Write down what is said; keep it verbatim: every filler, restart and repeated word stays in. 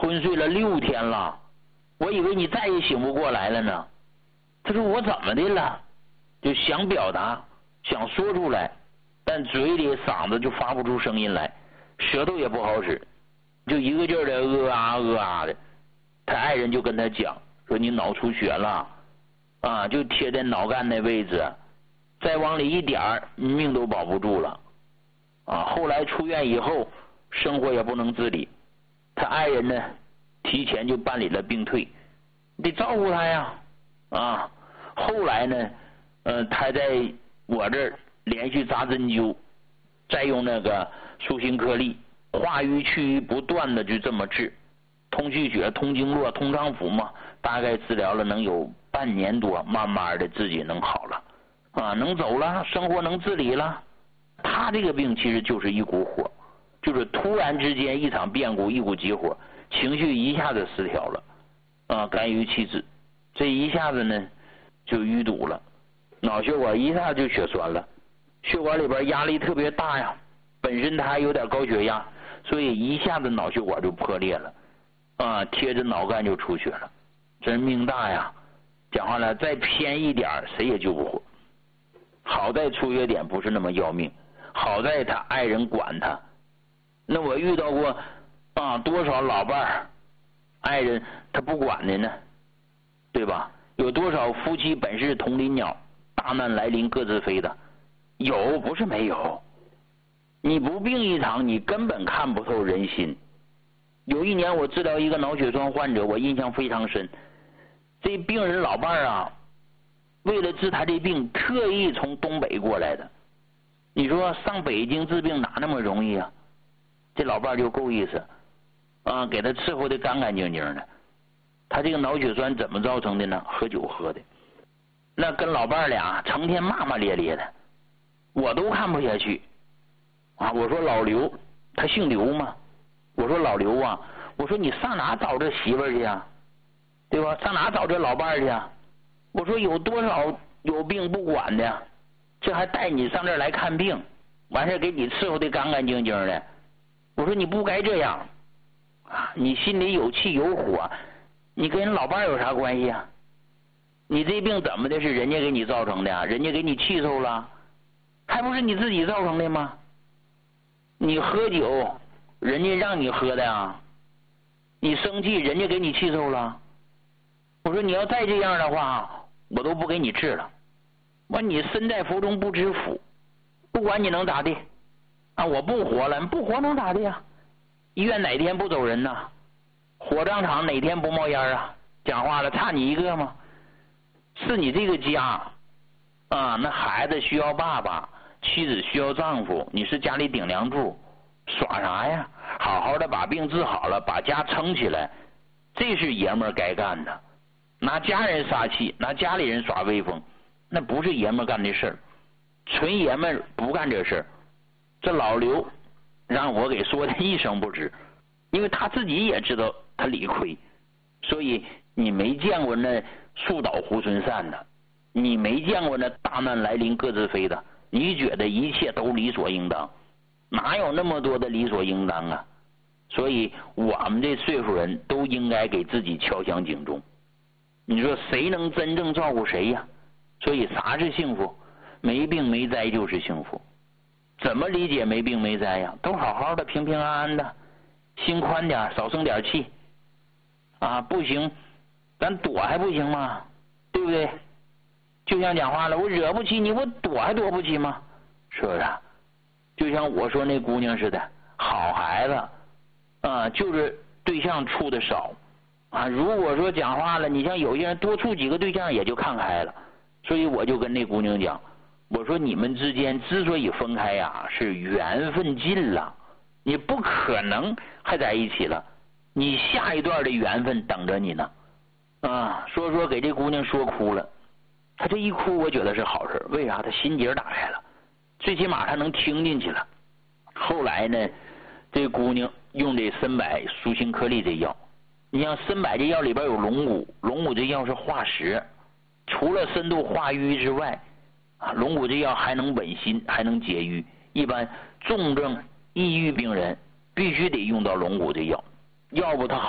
昏睡了六天了，我以为你再也醒不过来了呢。他说我怎么的了？就想表达，想说出来，但嘴里嗓子就发不出声音来，舌头也不好使，就一个劲儿的呃啊呃啊的。他爱人就跟他讲说你脑出血了啊，就贴在脑干那位置，再往里一点儿命都保不住了啊。后来出院以后生活也不能自理，他爱人呢提前就办理了病退，得照顾他呀啊。后来呢呃，他在我这儿连续扎针灸，再用那个舒心颗粒化瘀去瘀不断的就这么治，通气血通经络通脏腑嘛，大概治疗了能有半年多，慢慢的自己能好了啊，能走了，生活能自理了。他这个病其实就是一股火，就是突然之间一场变故，一股急火，情绪一下子失调了啊，肝郁气滞，这一下子呢就淤堵了，脑血管一下就血栓了，血管里边压力特别大呀，本身他还有点高血压，所以一下子脑血管就破裂了啊，贴着脑干就出血了，真命大呀。讲话了，再偏一点谁也救不活。好在出血点不是那么要命，好在他爱人管他。那我遇到过啊多少老伴儿爱人他不管的呢，对吧？有多少夫妻本是同林鸟，大难来临各自飞的，有不是没有。你不病一场，你根本看不透人心。有一年我治疗一个脑血栓患者，我印象非常深。这病人老伴儿啊，为了治他这病，特意从东北过来的。你说上北京治病哪那么容易啊？这老伴儿就够意思啊，给他伺候的干干净净的。他这个脑血栓怎么造成的呢？喝酒喝的。那跟老伴儿俩成天骂骂咧咧的，我都看不下去啊！我说老刘，他姓刘吗？我说老刘啊，我说你上哪找这媳妇儿去啊？对吧？上哪找这老伴儿去啊？我说有多少有病不管的，这还带你上这儿来看病，完事给你伺候的干干净净的。我说你不该这样啊！你心里有气有火，你跟人老伴儿有啥关系啊？你这病怎么的是人家给你造成的？人家给你气受了，还不是你自己造成的吗？你喝酒，人家让你喝的啊！你生气，人家给你气受了。我说你要再这样的话，我都不给你治了。我你身在福中不知福，不管你能咋地啊！我不活了，不活能咋地啊？医院哪天不走人呐？火葬场哪天不冒烟啊？讲话了，差你一个吗？是你这个家啊，那孩子需要爸爸，妻子需要丈夫，你是家里顶梁柱，耍啥呀？好好的把病治好了，把家撑起来，这是爷们儿该干的。拿家人撒气，拿家里人耍威风，那不是爷们儿干的事儿。纯爷们儿不干这事儿。这老刘让我给说的一声不值，因为他自己也知道他理亏，所以你没见过那树倒猢狲散的，你没见过那大难来临各自飞的，你觉得一切都理所应当，哪有那么多的理所应当啊？所以我们这岁数人都应该给自己敲响警钟。你说谁能真正照顾谁呀？所以啥是幸福？没病没灾就是幸福。怎么理解没病没灾呀？都好好的，平平安安的，心宽点，少生点气啊！不行咱躲还不行吗？对不对？就像讲话了，我惹不起你，我躲还躲不起吗？是不是？就像我说那姑娘似的，好孩子啊，就是对象处的少啊。如果说讲话了，你像有些人多处几个对象也就看开了。所以我就跟那姑娘讲，我说你们之间之所以分开呀，是缘分尽了，你不可能还在一起了，你下一段的缘分等着你呢。啊，说说给这姑娘说哭了，她这一哭我觉得是好事，为啥？她心结打开了，最起码她能听进去了。后来呢，这姑娘用这参柏舒心颗粒这药，你像参柏这药里边有龙骨，龙骨这药是化石，除了深度化瘀之外啊，龙骨这药还能稳心，还能解郁。一般重症抑郁病人必须得用到龙骨这药，要不他